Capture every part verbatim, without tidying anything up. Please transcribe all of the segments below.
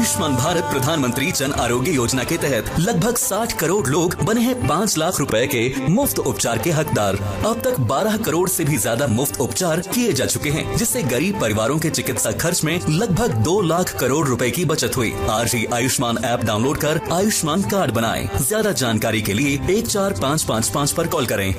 आयुष्मान भारत प्रधानमंत्री जन आरोग्य योजना के तहत लगभग साठ करोड़ लोग बने हैं पाँच लाख रुपए के मुफ्त उपचार के हकदार। अब तक बारह करोड़ से भी ज्यादा मुफ्त उपचार किए जा चुके हैं, जिससे गरीब परिवारों के चिकित्सा खर्च में लगभग दो लाख करोड़ रुपए की बचत हुई। आज ही आयुष्मान ऐप डाउनलोड कर आयुष्मान कार्ड बनाएं। ज्यादा जानकारी के लिए एक चार पाँच पाँच पाँच पर कॉल करें।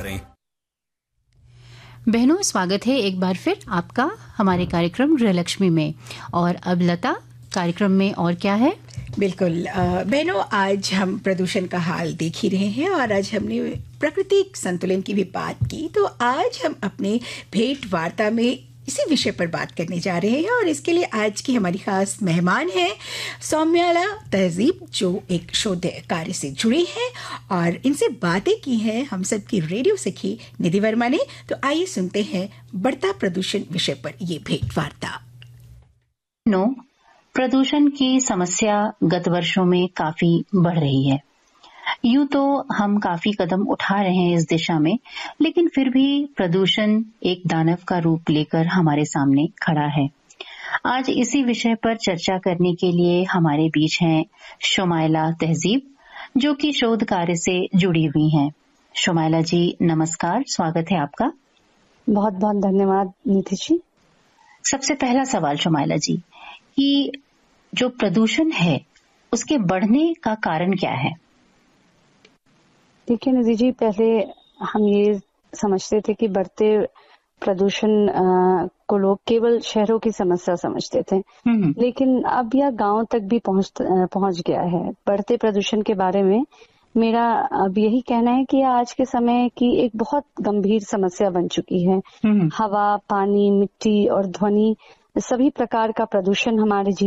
बहनों, स्वागत है एक बार फिर आपका हमारे कार्यक्रम गृहलक्ष्मी में। और अब लता, कार्यक्रम में और क्या है? बिल्कुल बहनों, आज हम प्रदूषण का हाल देख ही रहे हैं और आज हमने प्राकृतिक संतुलन की भी बात की। तो आज हम अपने भेंट वार्ता में इसी विषय पर बात करने जा रहे हैं और इसके लिए आज की हमारी खास मेहमान हैं सौम्याला तहजीब, जो एक शोध कार्य से जुड़ी हैं और इनसे बातें की हैं हम सबकी रेडियो सखी निधि वर्मा ने। तो आइए सुनते हैं बढ़ता प्रदूषण विषय पर ये भेंट वार्ता। नो प्रदूषण की समस्या गत वर्षों में काफी बढ़ रही है। यूं तो हम काफी कदम उठा रहे हैं इस दिशा में, लेकिन फिर भी प्रदूषण एक दानव का रूप लेकर हमारे सामने खड़ा है। आज इसी विषय पर चर्चा करने के लिए हमारे बीच हैं शोमाइला तहजीब, जो कि शोध कार्य से जुड़ी हुई हैं। शोमाइला जी नमस्कार, स्वागत है आपका। बहुत बहुत धन्यवाद नीति जी। सबसे पहला सवाल शोमाइला जी, कि जो प्रदूषण है उसके बढ़ने का कारण क्या है? देखिए निधि जी, पहले हम ये समझते थे कि बढ़ते प्रदूषण को लोग केवल शहरों की समस्या समझते थे, लेकिन अब यह गांव तक भी पहुंच पहुंच गया है। बढ़ते प्रदूषण के बारे में मेरा अब यही कहना है कि आज के समय की एक बहुत गंभीर समस्या बन चुकी है। हवा, पानी, मिट्टी और ध्वनि, सभी प्रकार का प्रदूषण हमारे